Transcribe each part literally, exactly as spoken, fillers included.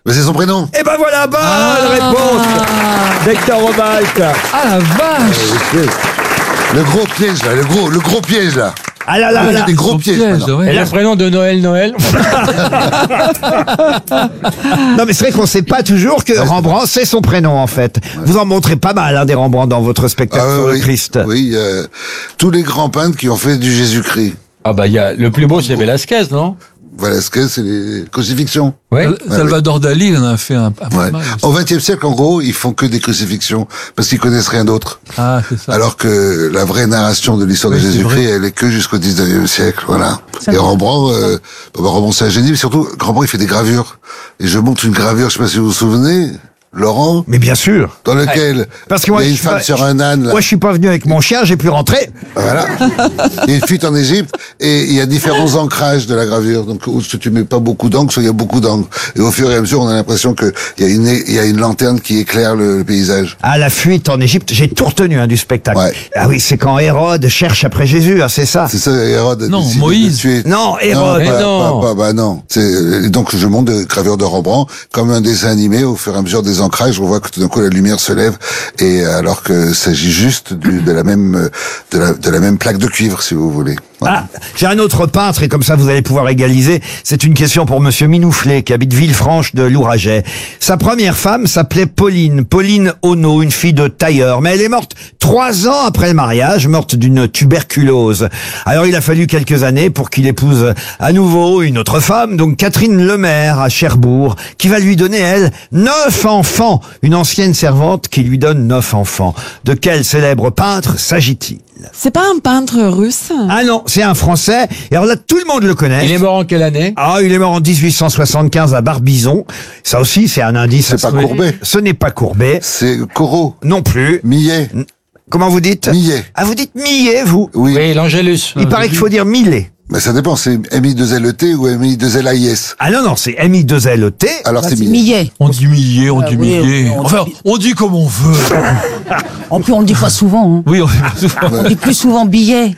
Mais c'est son prénom. Eh ben voilà, bonne Ah. réponse d'Hector Robalc. Ah la vache. Le gros piège là, le gros, le gros piège là. Ah là là Il y a là. des gros pièges. maintenant. ouais. Et le prénom de Noël, Noël. Non mais c'est vrai qu'on sait pas toujours que Rembrandt c'est son prénom en fait. Vous en montrez pas mal hein, des Rembrandt dans votre spectacle Ah, sur oui, le Christ. Oui, euh, tous les grands peintres qui ont fait du Jésus-Christ. Ah bah il y a le plus beau, c'est Velasquez, non? Velasquez, c'est les crucifixions. Oui. Sal- Salvador Dali, il en a fait un, un peu Ouais. mal. Au vingtième siècle, en gros, ils font que des crucifixions parce qu'ils connaissent rien d'autre. Ah, c'est ça. Alors que la vraie narration de l'histoire Oui, de c'est Jésus-Christ, elle est que jusqu'au dix-neuvième siècle, voilà. Et Rembrandt, euh, bah, Rembrandt c'est un génie, mais surtout, Rembrandt il fait des gravures. Et je montre une gravure, je sais pas si vous vous souvenez, Laurent, Mais bien sûr. dans lequel Parce que moi, il y a je une suis femme pas- sur un âne, là. Moi je suis pas venu avec mon chien, j'ai pu rentrer. Voilà. Il y a une fuite en Égypte et il y a différents ancrages de la gravure. Donc, soit tu mets pas beaucoup d'encre, soit il y a beaucoup d'encre. Et au fur et à mesure, on a l'impression que il y a une, il y a une lanterne qui éclaire le, le paysage. À la fuite en Égypte, j'ai tout retenu hein, du spectacle. Ouais. Ah oui, c'est quand Hérode cherche après Jésus, hein, c'est ça. C'est ça, Hérode. a Non, décidé Moïse. de tuer. Non, Hérode. Non, pas, Mais non. pas- pas- bah non. C'est, et donc, je montre des gravures de Rembrandt comme un dessin animé. Au fur et à mesure des ancrages, on voit que tout d'un coup, la lumière se lève. Et alors que s'agit juste du, de la même, euh, de la, de la même plaque de cuivre, si vous voulez. Voilà. Ah, j'ai un autre peintre et comme ça vous allez pouvoir égaliser. C'est une question pour Monsieur Minouflet qui habite Villefranche de Louraget. Sa première femme s'appelait Pauline, Pauline Ono, une fille de tailleur. Mais elle est morte trois ans après le mariage, morte d'une tuberculose. Alors il a fallu quelques années pour qu'il épouse à nouveau une autre femme, donc Catherine Lemaire à Cherbourg, qui va lui donner, elle, neuf enfants. Une ancienne servante qui lui donne neuf enfants. De quel célèbre peintre s'agit-il? C'est pas un peintre russe? Ah non, c'est un Français. Et alors là, tout le monde le connaît. Il est mort en quelle année? Ah, il est mort en dix-huit cent soixante-quinze à Barbizon. Ça aussi, c'est un indice. C'est pas Oui. Courbet. Ce n'est pas Courbet. C'est Corot. Non plus. Millet. Comment vous dites? Millet. Ah, vous dites Millet, vous? Oui. Oui, l'Angélus. Il paraît qu'il faut dire Millet. Mais ça dépend, c'est M I deux L E T ou M I deux L A I S. Ah non, non, c'est M I deux L E T. Alors c'est Millet. Millet. On dit millier, on dit oui, millier. on- Enfin, on dit comme on veut. En plus, on le dit pas souvent. Hein. Oui, on dit souvent. On dit plus souvent billet.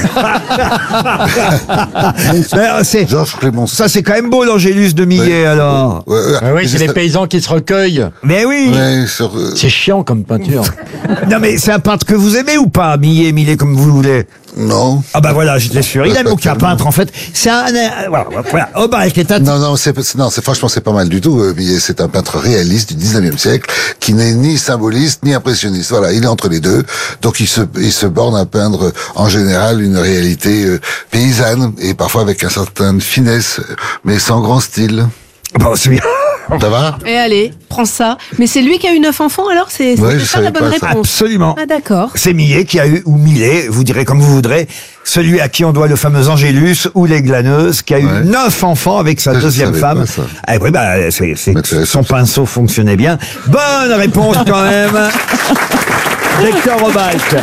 Mais, euh, c'est- Georges Clémenceau. Ça, c'est quand même beau, l'Angélus de Millet, Ouais. alors. Ouais, ouais. Ah oui, c'est les paysans qui se recueillent. Mais oui. Ouais, sur, euh, C'est chiant comme peinture. Non, mais c'est un peintre que vous aimez ou pas? Millet, Millet, comme vous voulez. non. Ah bah voilà, j'étais sûr. Il aime aucun peintre, en fait. C'est un... euh, voilà, voilà. Aubalc est un... Non, non, c'est, c'est- non, c'est franchement, c'est pas mal du tout. euh, Millet, c'est un peintre réaliste du dix-neuvième siècle, qui n'est ni symboliste ni impressionniste. Voilà, il est entre les deux. Donc, il se, il se borne à peindre en général une réalité euh, paysanne et parfois avec un certain finesse, mais sans grand style. Bon, c'est bien. Ça va? Et allez, prends ça. Mais c'est lui qui a eu neuf enfants, alors c'est Ouais, c'est je ça la savais bonne pas ça. réponse. Absolument. Ah d'accord. C'est Millet qui a eu, ou Millet, vous direz comme vous voudrez, celui à qui on doit le fameux Angélus ou les glaneuses, qui a eu Ouais. neuf enfants avec sa Ça, je deuxième savais femme. pas, ça. Ah oui, bah, c'est, c'est, Mais c'est- son pinceau fonctionnait bien. Bonne réponse quand même. Hector Robalc.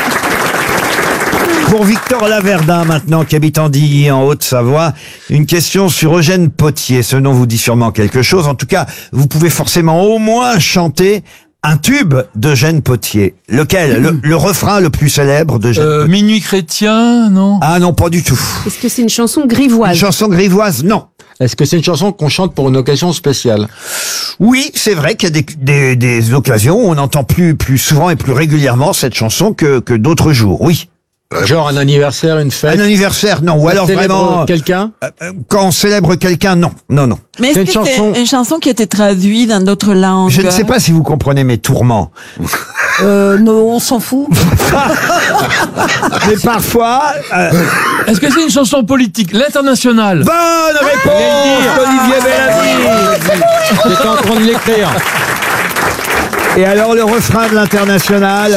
Pour Victor Laverdin maintenant, qui habite Andilly en Haute-Savoie, une question sur Eugène Potier. Ce nom vous dit sûrement quelque chose. En tout cas, vous pouvez forcément au moins chanter un tube d'Eugène Potier. Lequel? le, le refrain le plus célèbre d'Eugène Euh, Potier. minuit chrétien, non? Ah non, pas du tout. Est-ce que c'est une chanson Une grivoise? chanson grivoise, non. Est-ce que c'est une chanson qu'on chante pour une occasion spéciale? Oui, c'est vrai qu'il y a des, des, des occasions où on entend plus, plus souvent et plus régulièrement cette chanson que, que d'autres jours, oui. Genre un anniversaire, une Un fête? anniversaire, non. Ou Ça alors célèbre vraiment... quelqu'un? euh, euh, quand on célèbre quelqu'un, non. Non, non. Mais C'est est-ce une que chanson- c'est une chanson qui a été traduite dans d'autres langues? Je ne sais pas si vous comprenez mes tourments. Euh, non, on s'en fout. Mais parfois... euh, Est-ce que c'est une chanson politique? L'Internationale. bonne réponse, Olivier Bellamy. J'étais en train de l'écrire. Et alors le refrain de l'Internationale